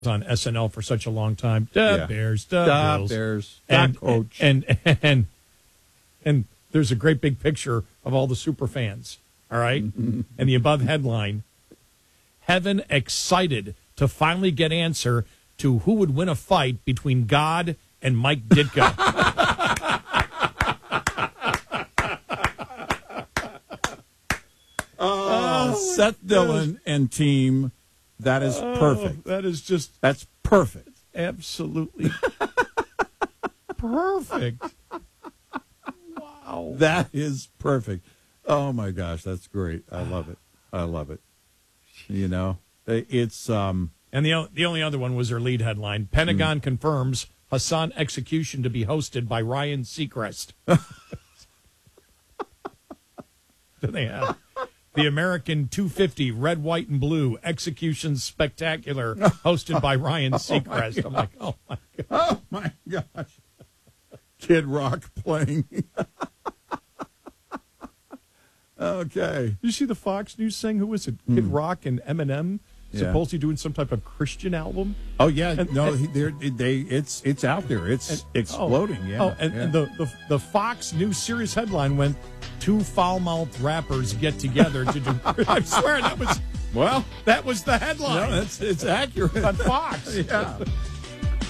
on SNL for such a long time. Bears, Bills. Bears, Coach. And there's a great big picture of all the super fans, all right? And the above headline, Heaven excited to finally get answer to who would win a fight between God and Mike Ditka. Seth Dillon and team, that is perfect. That's perfect. Absolutely perfect. Wow. That is perfect. Oh, my gosh, that's great. I love it. You know, it's... And the only other one was their lead headline. Pentagon confirms Hassan execution to be hosted by Ryan Seacrest. Do they have the American 250 red, white, and blue execution spectacular hosted by Ryan Seacrest? I'm like, oh my god, oh my gosh, Kid Rock playing. Okay, did you see the Fox News thing? Who was it? Kid Rock and Eminem. Supposedly doing some type of Christian album. Oh yeah, it's out there. It's exploding. And the Fox News Series headline went, 2 foul-mouthed rappers get together to do. I swear that was the headline. No, it's accurate on Fox. Yeah.